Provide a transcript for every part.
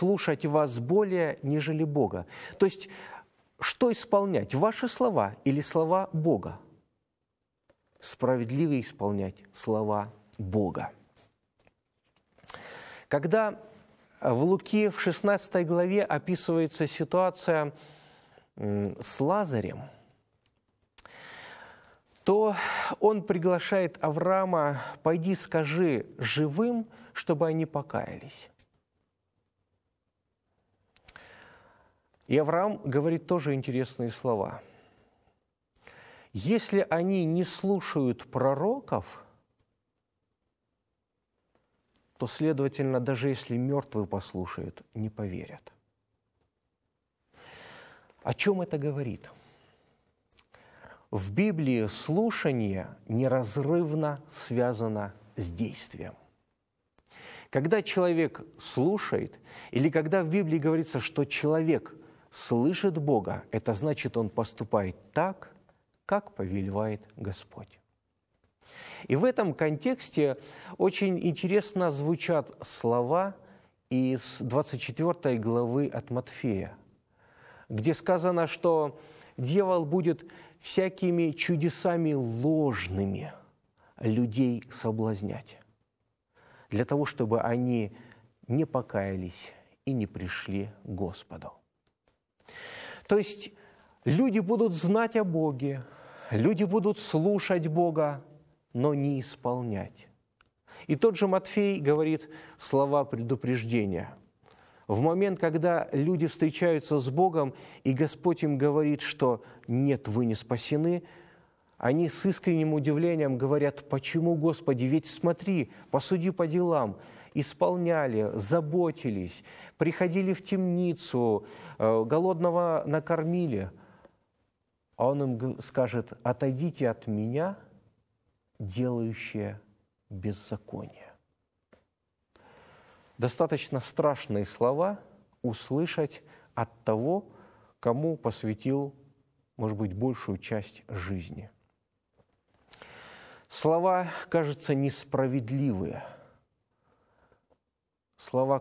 слушать вас более, нежели Бога. То есть, что исполнять, ваши слова или слова Бога? Справедливо исполнять слова Бога. Когда в Луки в 16 главе описывается ситуация с Лазарем, то он приглашает Авраама: «Пойди, скажи живым, чтобы они покаялись». И Авраам говорит тоже интересные слова. Если они не слушают пророков, то, следовательно, даже если мертвые послушают, не поверят. О чем это говорит? В Библии слушание неразрывно связано с действием. Когда человек слушает, или когда в Библии говорится, что человек слышит Бога, это значит, он поступает так, как повелевает Господь. И в этом контексте очень интересно звучат слова из 24 главы от Матфея, где сказано, что дьявол будет всякими чудесами ложными людей соблазнять, для того, чтобы они не покаялись и не пришли к Господу. То есть люди будут знать о Боге, люди будут слушать Бога, но не исполнять. И тот же Матфей говорит слова предупреждения. В момент, когда люди встречаются с Богом, и Господь им говорит, что «нет, вы не спасены», они с искренним удивлением говорят: «Почему, Господи? Ведь смотри, посуди по делам». Исполняли, заботились, приходили в темницу, голодного накормили. А он им скажет: «Отойдите от меня, делающие беззаконие». Достаточно страшные слова услышать от того, кому посвятил, может быть, большую часть жизни. Слова, кажется, несправедливые. Слова,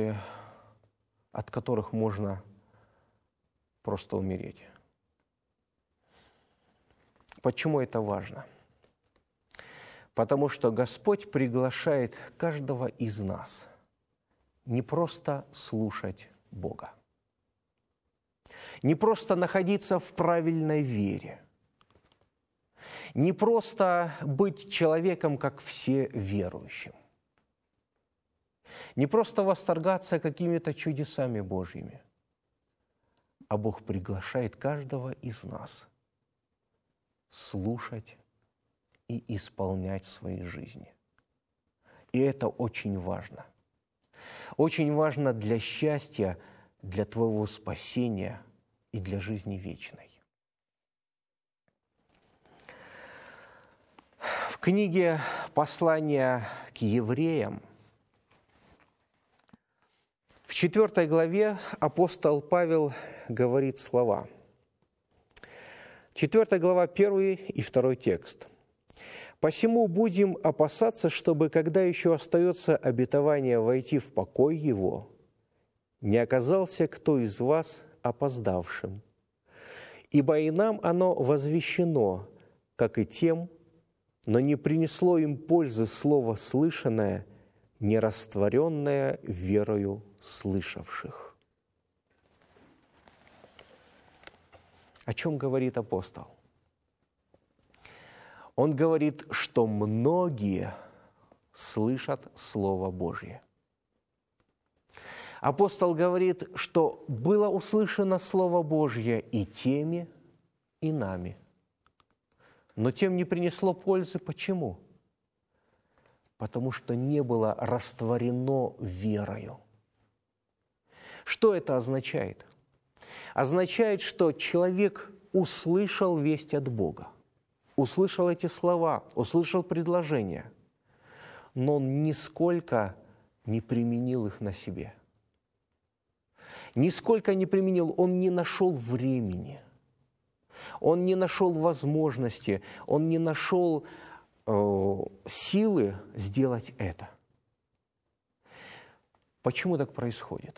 от которых можно просто умереть. Почему это важно? Потому что Господь приглашает каждого из нас не просто слушать Бога, не просто находиться в правильной вере, не просто быть человеком, как все верующим, не просто восторгаться какими-то чудесами Божьими, а Бог приглашает каждого из нас слушать и исполнять в своей жизни. И это очень важно. Очень важно для счастья, для твоего спасения и для жизни вечной. В книге «Послание к евреям» в 4 главе апостол Павел говорит слова. 4 глава, 1 и 2 текст. «Посему будем опасаться, чтобы, когда еще остается обетование войти в покой его, не оказался кто из вас опоздавшим. Ибо и нам оно возвещено, как и тем, но не принесло им пользы слово слышанное, не растворенное верою слышавших». О чем говорит апостол? Он говорит, что многие слышат Слово Божье. Апостол говорит, что было услышано Слово Божье и теми, и нами. Но тем не принесло пользы. Почему? Потому что не было растворено верою. Что это означает? Означает, что человек услышал весть от Бога, услышал эти слова, услышал предложения, но он нисколько не применил их на себе. Нисколько не применил, он не нашел времени, он не нашел возможности, он не нашел силы сделать это. Почему так происходит?